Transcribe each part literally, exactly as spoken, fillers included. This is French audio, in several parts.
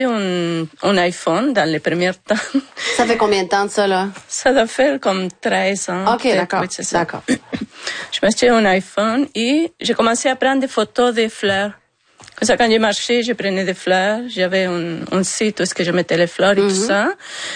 Un, un iPhone dans les premiers temps. Ça fait combien de temps de ça, là? Ça doit faire comme treize ans. OK, d'accord. Oui, c'est ça. D'accord. Je m'achetais un iPhone et j'ai commencé à prendre des photos des fleurs. Comme ça, quand j'ai marché, je prenais des fleurs. J'avais un, un site où est-ce que je mettais les fleurs et mm-hmm. tout ça.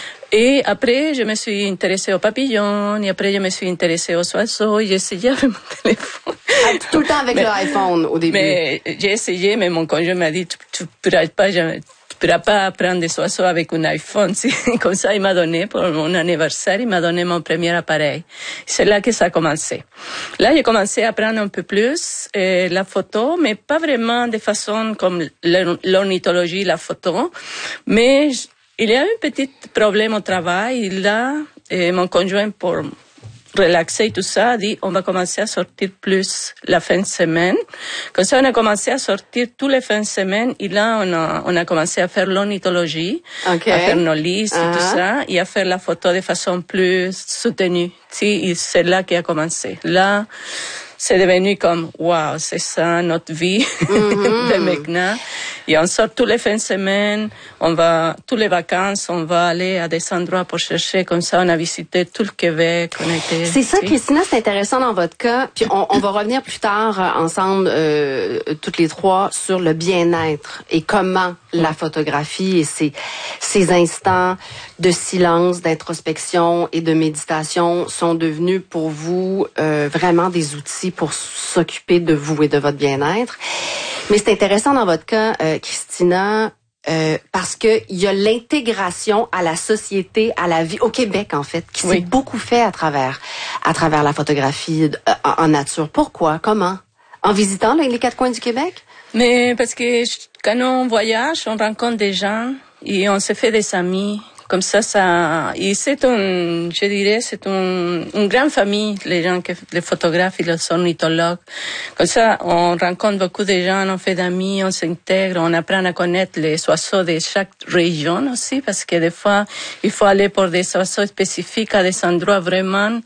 Et après, je me suis intéressée aux papillons, et après, je me suis intéressée aux oiseaux, et j'ai essayé avec mon téléphone. Ah, tout le temps avec mais, l'iPhone, au début. Mais j'ai essayé, mais mon conjoint m'a dit, tu, tu pourras pas, jamais, tu pourras pas prendre des oiseaux avec un iPhone. Comme ça, il m'a donné, pour mon anniversaire, il m'a donné mon premier appareil. C'est là que ça a commencé. Là, j'ai commencé à prendre un peu plus euh, la photo, mais pas vraiment de façon comme l'ornithologie, la photo, mais il y a un petit problème au travail. Là, et mon conjoint, pour relaxer et tout ça, a dit on va commencer à sortir plus la fin de semaine. Comme ça, on a commencé à sortir tous les fins de semaine. Et là, on a, on a commencé à faire l'ornithologie, okay. à faire nos listes uh-huh. et tout ça, et à faire la photo de façon plus soutenue. Et c'est là qu'il a commencé. Là, c'est devenu comme, waouh, c'est ça notre vie mm-hmm. de maintenant. Et on sort tous les fins de semaine, on va, tous les vacances, on va aller à des endroits pour chercher. Comme ça, on a visité tout le Québec. On était, c'est ça, Christina, c'est intéressant dans votre cas. Puis on, on va revenir plus tard euh, ensemble, euh, toutes les trois, sur le bien-être et comment la photographie et ces, ces instants de silence, d'introspection et de méditation sont devenus pour vous euh, vraiment des outils pour s'occuper de vous et de votre bien-être. Mais c'est intéressant dans votre cas, euh, Christina, euh, parce que il y a l'intégration à la société, à la vie au Québec en fait, qui oui. s'est beaucoup fait à travers à travers la photographie euh, en nature. Pourquoi? Comment? En visitant là, les quatre coins du Québec? Mais parce que quand on voyage, on rencontre des gens et on se fait des amis. Comme ça, ça, et c'est un, je dirais, c'est un, une grande famille, les gens que, les photographes et les ornithologues. Comme ça, on rencontre beaucoup de gens, on fait d'amis, on s'intègre, on apprend à connaître les oiseaux de chaque région aussi, parce que des fois, il faut aller pour des oiseaux spécifiques à des endroits vraiment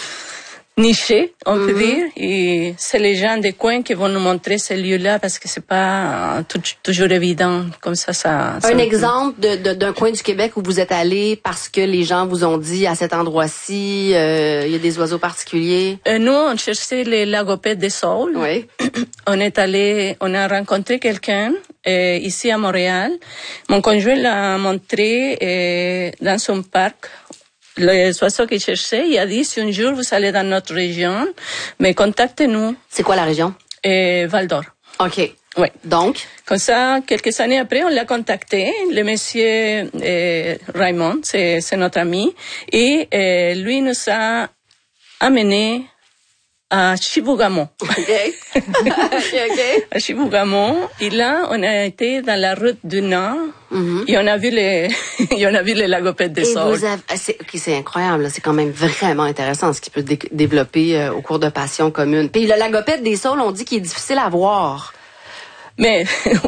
niché, on mm-hmm. peut dire, et c'est les gens des coins qui vont nous montrer ces lieux-là parce que c'est pas euh, tout, toujours évident comme ça. ça, ça un exemple de, de, d'un coin du Québec où vous êtes allé parce que les gens vous ont dit à cet endroit-ci, euh, il y a des oiseaux particuliers. Euh, nous, on cherchait les lagopèdes des saules. Oui. On est allé, on a rencontré quelqu'un euh, ici à Montréal. Mon conjoint l'a montré euh, dans son parc. Les oiseaux qu'il cherchait, il a dit, si un jour vous allez dans notre région, mais contactez-nous. C'est quoi la région? Et Val-d'Or. OK. Oui. Donc? Comme ça, quelques années après, on l'a contacté. Le monsieur euh, Raymond, c'est, c'est notre ami. Et euh, lui nous a amené à Chibougamau. OK. OK, OK. À Chibougamau. Et là, on a été dans la route du Nord. Mm-hmm. Et on a vu les, et on a vu les lagopèdes des saules. Vous avez, c'est, okay, c'est incroyable, là. C'est quand même vraiment intéressant ce qui peut dé- développer euh, au cours de passions communes. Puis le lagopède des saules, on dit qu'il est difficile à voir. Mais,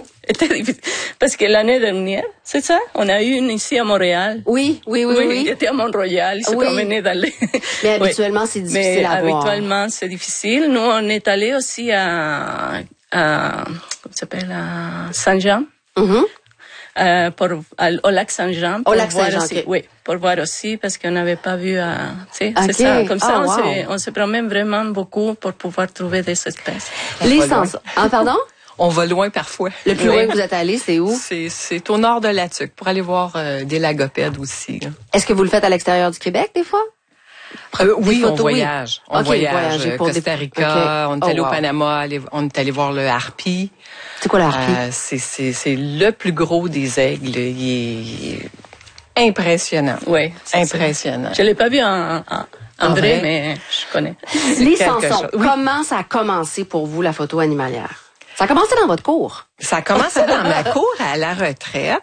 parce que l'année dernière, c'est ça? On a eu une ici à Montréal. Oui, oui, oui, oui. oui. Il était à Mont-Royal, il se oui. promenait dans les... Mais habituellement, oui. c'est difficile Mais à voir. habituellement, c'est difficile. Nous, on est allé aussi à, à comment ça s'appelle, à Saint-Jean. Mm-hmm. Euh, pour, à, au lac Saint-Jean. Au lac Saint-Jean, aussi, okay. Oui, pour voir aussi, parce qu'on n'avait pas vu, euh, tu sais, okay. c'est ça. Comme ça, oh, on, wow. se, on se promène vraiment beaucoup pour pouvoir trouver des espèces. Les sens. Ah, pardon? On va loin parfois. Le plus loin que vous êtes allé, c'est où? C'est, c'est au nord de la Tuque, pour aller voir euh, des lagopèdes aussi. Là. Est-ce que vous le faites à l'extérieur du Québec, des fois? Euh, oui, photos, on voyage. Oui. On okay, voyage. Euh, Costa Rica, okay. on est allé oh, wow. au Panama, allé, on est allé voir le harpie. C'est quoi le harpie? Euh, c'est, c'est, c'est le plus gros des aigles. Il est, il est impressionnant. Oui, impressionnant. Ça. Je l'ai pas vu en, en, en vrai, mais je connais. Les Sanson, oui. Comment ça a commencé pour vous, la photo animalière? Ça a commencé dans votre cour? Ça a commencé dans ma cour à la retraite.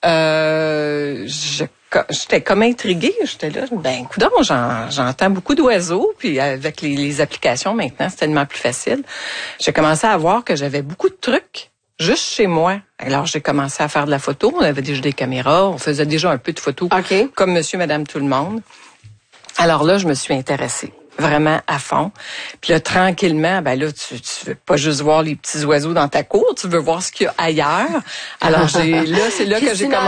Euh, je, j'étais comme intriguée. J'étais là, ben, coudonc, j'en, j'entends beaucoup d'oiseaux. Puis avec les, les applications maintenant, c'est tellement plus facile. J'ai commencé à voir que j'avais beaucoup de trucs juste chez moi. Alors, j'ai commencé à faire de la photo. On avait déjà des caméras. On faisait déjà un peu de photos okay. comme monsieur, madame, tout le monde. Alors là, je me suis intéressée. Vraiment à fond. Puis là, tranquillement, ben là, tu, tu veux pas juste voir les petits oiseaux dans ta cour, tu veux voir ce qu'il y a ailleurs. Alors, j'ai, là, c'est là que j'ai commencé.